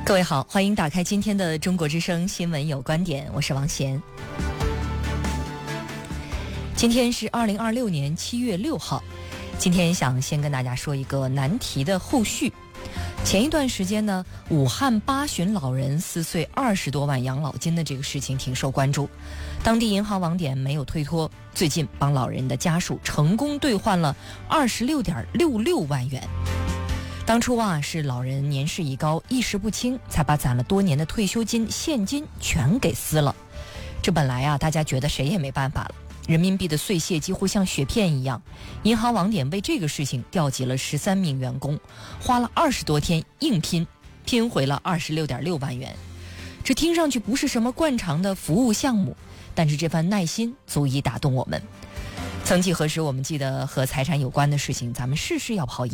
各位好，欢迎打开今天的中国之声新闻有观点，我是王贤。今天是2026年7月6号，今天想先跟大家说一个难题的后续。前一段时间呢，武汉8旬老人撕碎20多万养老金的这个事情挺受关注，当地银行网点没有推脱，最近帮老人的家属成功兑换了26.66万元。当初是老人年事已高，意识不清，才把攒了多年的退休金现金全给撕了。这本来大家觉得谁也没办法了，人民币的碎屑几乎像雪片一样，银行网点为这个事情调集了13名员工，花了20多天硬拼回了26.6万元。这听上去不是什么惯常的服务项目，但是这番耐心足以打动我们。曾几何时，我们记得和财产有关的事情，咱们事事要跑